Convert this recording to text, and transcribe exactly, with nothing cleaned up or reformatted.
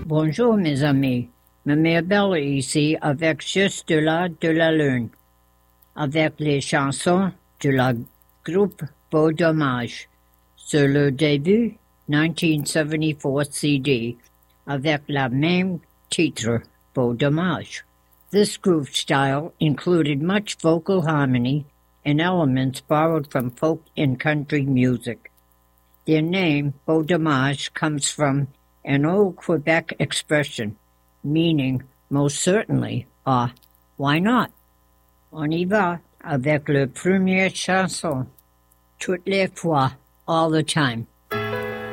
Bonjour mes amis, ma mère belle ici avec Juste de la de la Lune, avec les chansons de la groupe Beau Dommage, sur le début nineteen seventy-four C D, avec la même titre, Beau Dommage. This groove style included much vocal harmony and elements borrowed from folk and country music. Their name, Beau Dommage, comes from an old Quebec expression, meaning most certainly, or why not? On y va avec la première chanson, Toutes les fois, all the time.